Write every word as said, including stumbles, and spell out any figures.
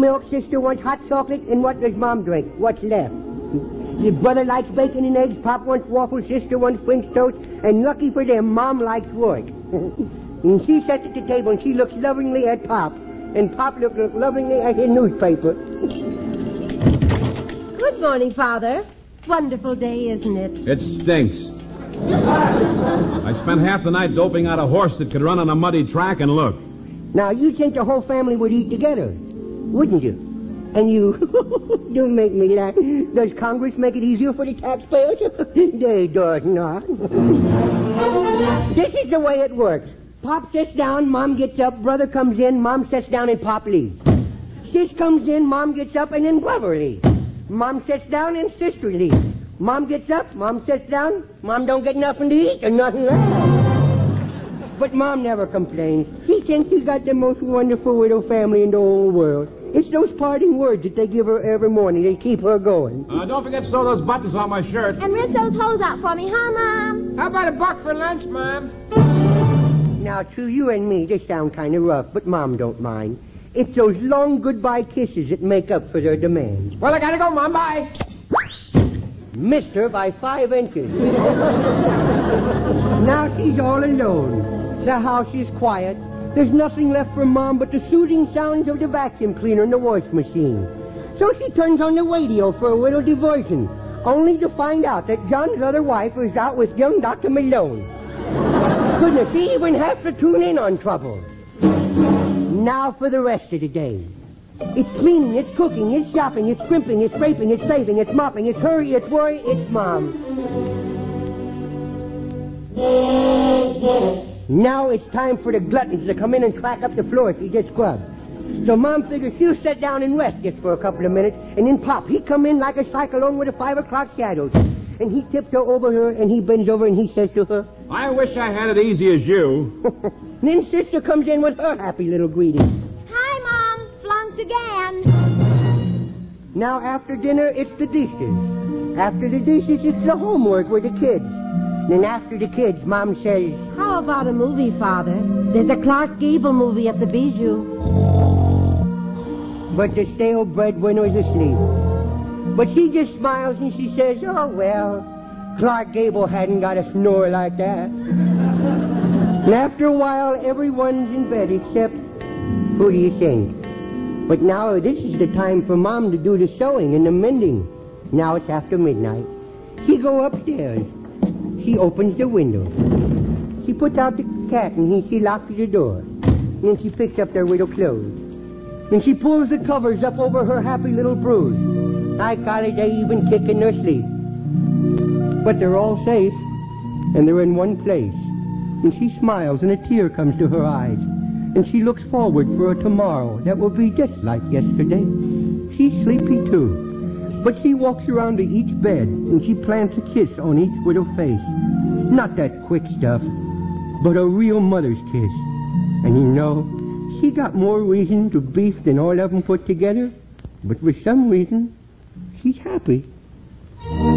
milk, sister wants hot chocolate, and what does Mom drink? What's left? Your brother likes bacon and eggs, Pop wants waffles, sister wants French toast, and lucky for them, Mom likes work. And she sits at the table and she looks lovingly at Pop, and Pop looks lovingly at his newspaper. Good morning, Father. Wonderful day, isn't it? It stinks. I spent half the night doping out a horse that could run on a muddy track, and look. Now, you'd think the whole family would eat together, wouldn't you? And you, don't make me laugh. Does Congress make it easier for the taxpayers? They do not. This is the way it works. Pop sits down, Mom gets up, brother comes in, Mom sits down, and Pop leaves. Sis comes in, Mom gets up, and then brother leaves. Mom sits down, and sister leaves. Mom gets up, Mom sits down, Mom don't get nothing to eat or nothing left. But Mom never complains. She thinks she's got the most wonderful little family in the whole world. It's those parting words that they give her every morning. They keep her going. Uh, don't forget to sew those buttons on my shirt. And rinse those holes out for me, huh, Mom? How about a buck for lunch, Mom? Now, to you and me, they sound kind of rough, but Mom don't mind. It's those long goodbye kisses that make up for their demands. Well, I gotta go, Mom. Bye. Missed her by five inches. Now she's all alone. The house is quiet. There's nothing left for Mom but the soothing sounds of the vacuum cleaner and the wash machine. So she turns on the radio for a little diversion, only to find out that John's other wife is out with young Doctor Malone. Goodness, she even has to tune in on trouble. Now for the rest of the day. It's cleaning, it's cooking, it's shopping, it's scrimping, it's scraping, it's saving, it's mopping, it's hurry, it's worry, it's Mom. Now it's time for the gluttons to come in and track up the floor she gets scrubbed. So Mom figures she'll sit down and rest just for a couple of minutes, and then Pop, he come in like a cyclone with a five o'clock shadows. And he tiptoe over her, and he bends over, and he says to her, I wish I had it easy as you. Then Sister comes in with her happy little greeting. Hi, Mom. Flunked again. Now after dinner, it's the dishes. After the dishes, it's the homework with the kids. Then after the kids, Mom says, How about a movie, Father? There's a Clark Gable movie at the Bijou. But the stale breadwinner is asleep. But she just smiles and she says, oh, well, Clark Gable hadn't got a snore like that. And after a while, everyone's in bed except, who do you think? But now this is the time for Mom to do the sewing and the mending. Now it's after midnight. She go upstairs. She opens the window. She puts out the cat and he, she locks the door. And then she picks up their little clothes. And she pulls the covers up over her happy little brood. I call it they even kick in their sleep. But they're all safe, and they're in one place. And she smiles and a tear comes to her eyes. And she looks forward for a tomorrow that will be just like yesterday. She's sleepy too. But she walks around to each bed and she plants a kiss on each little face. Not that quick stuff, but a real mother's kiss. And you know, she got more reason to beef than all of them put together. But for some reason, she's happy.